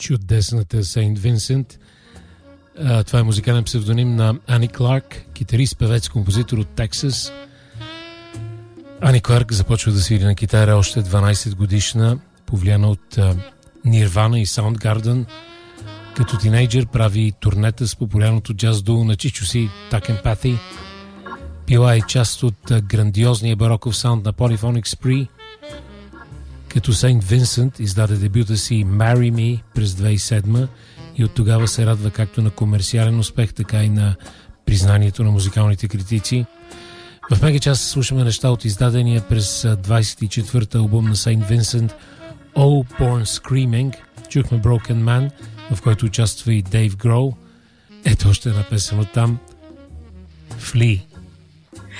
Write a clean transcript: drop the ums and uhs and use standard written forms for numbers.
чудесната Сейнт Винсент. Това е музикален псевдоним на Ани Кларк, китарист, певец, композитор от Тексас. Ани Кларк започва да свири на китара още 12 годишна, повлияна от Nirvana и Soundgarden. Като тинейджър прави турнета с популярното джаз дуо на чичо си Tuck & Pathy. Била е част от грандиозния бароков саунд на Polyphonic Spree. Като Сейнт Винсент издаде дебюта си Marry Me през 2007 и от тогава се радва както на комерциален успех, така и на признанието на музикалните критици. В мега част слушаме неща от издадения през 24-та албум на Сейнт Винсент All Born Screaming. Чухме Broken Man, в който участва и Дейв Гроу. Ето още една песен от там. Flee.